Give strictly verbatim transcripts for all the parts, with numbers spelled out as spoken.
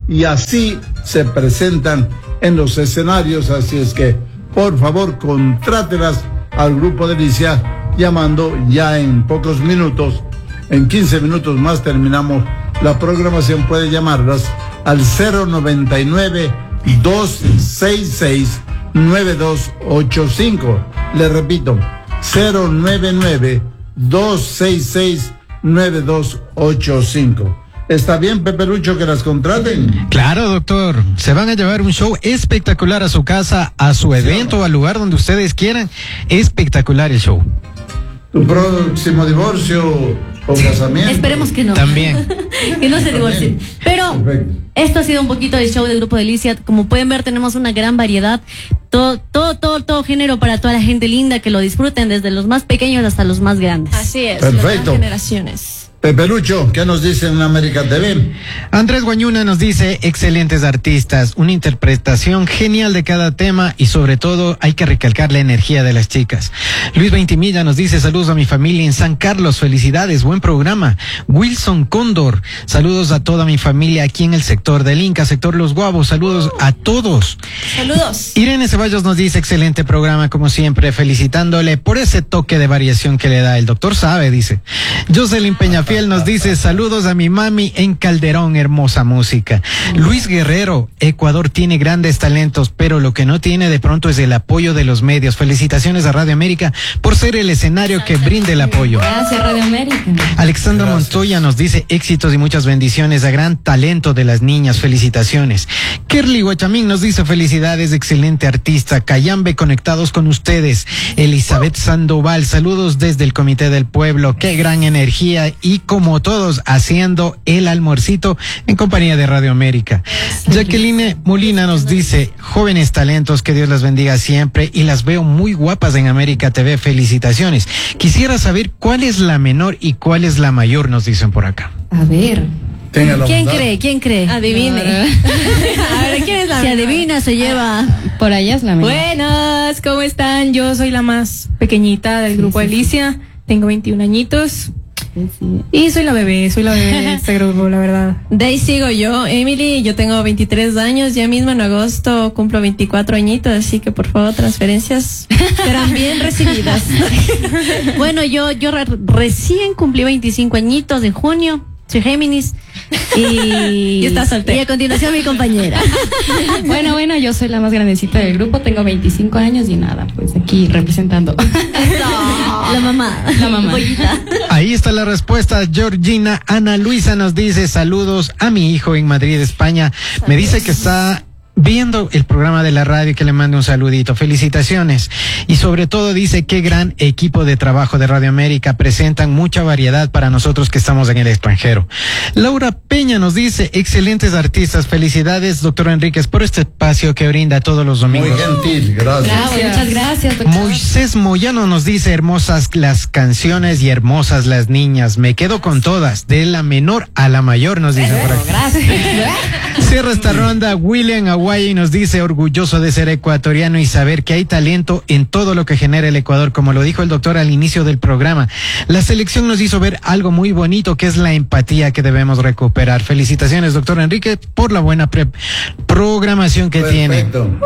y así se presentan en los escenarios. Así es que, por favor, contrátelas al Grupo Delicia llamando ya en pocos minutos. En quince minutos más terminamos la programación. Puede llamarlas al cero noventa y nueve, dos seis seis, nueve dos ocho cinco. Le repito, cero noventa y nueve, dos seis seis, nueve dos ocho cinco. ¿Está bien, Pepe Lucho, que las contraten? Claro, doctor. Se van a llevar un show espectacular a su casa, a su evento, sí, al lugar donde ustedes quieran. Espectacular el show. ¿Tu próximo divorcio o casamiento? Esperemos que no. También. Que no se divorcien. Pero perfecto. Esto ha sido un poquito del show del Grupo Delicia. Como pueden ver, tenemos una gran variedad. Todo, todo, todo, todo género para toda la gente linda, que lo disfruten desde los más pequeños hasta los más grandes. Así es. Perfecto. Las generaciones. Pepe Lucho, ¿qué nos dice en América T V? Andrés Guañuna nos dice, excelentes artistas, una interpretación genial de cada tema y sobre todo hay que recalcar la energía de las chicas. Luis Veintimilla nos dice, saludos a mi familia en San Carlos, felicidades, buen programa. Wilson Cóndor, saludos a toda mi familia aquí en el sector del Inca, sector Los Guavos, saludos a todos. Saludos. Irene Ceballos nos dice, excelente programa como siempre, felicitándole por ese toque de variación que le da, el doctor sabe, dice. Jocelyn Peña Fiel nos dice, saludos a mi mami en Calderón, hermosa música. Luis Guerrero, Ecuador tiene grandes talentos, pero lo que no tiene de pronto es el apoyo de los medios. Felicitaciones a Radio América por ser el escenario que brinde el apoyo. Gracias, Radio América. Alexandra Gracias. Montoya nos dice, éxitos y muchas bendiciones a gran talento de las niñas, felicitaciones. Kerly Guachamín nos dice, felicidades, excelente artista. Cayambe, conectados con ustedes. Elizabeth Sandoval, saludos desde el Comité del Pueblo, qué gran energía y como todos haciendo el almuercito en compañía de Radio América. Jacqueline Molina nos dice, jóvenes talentos, que Dios las bendiga siempre y las veo muy guapas en América T V, felicitaciones. Quisiera saber cuál es la menor y cuál es la mayor, nos dicen por acá. A ver. ¿Quién cree? ¿Quién cree? Adivine. A ver, ¿quién es la menor? Si adivina, se lleva. Por allá es la menor. Buenas, ¿cómo están? Yo soy la más pequeñita del Grupo sí, sí, Delicia. Sí. Tengo veintiún añitos. Sí. Y soy la bebé, soy la bebé de este grupo, la verdad. De ahí sigo yo, Emily, yo tengo veintitrés años, ya mismo en agosto cumplo veinticuatro añitos, así que por favor transferencias serán bien recibidas. Bueno, yo yo re recién cumplí veinticinco añitos en junio, soy Géminis. Y, y está soltera. Y a continuación mi compañera. Bueno, bueno, yo soy la más grandecita del grupo, tengo veinticinco años y nada, pues aquí representando. No, la mamá. La mamá. Pollita. Ahí está la respuesta. Georgina Ana Luisa nos dice, saludos a mi hijo en Madrid, España. Saludos. Me dice que está viendo el programa de la radio, que le mande un saludito. Felicitaciones. Y sobre todo dice, qué gran equipo de trabajo de Radio América, presentan mucha variedad para nosotros que estamos en el extranjero. Laura Peña nos dice, excelentes artistas, felicidades, doctor Enríquez, por este espacio que brinda todos los domingos. Muy gentil, gracias. Gracias. Muchas gracias, doctor. Moisés Moyano nos dice, hermosas las canciones y hermosas las niñas, me quedo con todas, de la menor a la mayor, nos dice por aquí. Gracias. Cierra esta ronda William Aguay y nos dice, orgulloso de ser ecuatoriano y saber que hay talento en todo lo que genera el Ecuador, como lo dijo el doctor al inicio del programa. La selección nos hizo ver algo muy bonito, que es la empatía que debemos recuperar. Felicitaciones, doctor Enrique, por la buena pre programación que Perfecto. tiene.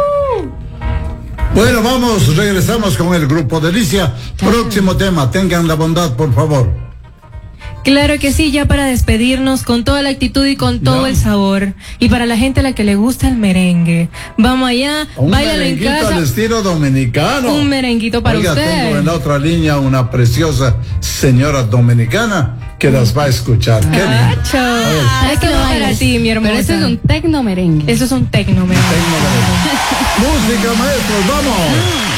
Bueno, vamos, regresamos con el Grupo Delicia. Próximo tema, tengan la bondad, por favor. Claro que sí, ya para despedirnos con toda la actitud y con todo no. el sabor. Y para la gente a la que le gusta el merengue, vamos allá, báilalo en casa. Al estilo dominicano. Un merenguito para Oiga, usted. Tengo en la otra línea una preciosa señora dominicana que las va a escuchar. Qué lindo. Esto es para ti, mi hermosa. Pero eso es un tecno merengue. Eso es un tecno merengue. Tecno merengue. Música, maestros, vamos.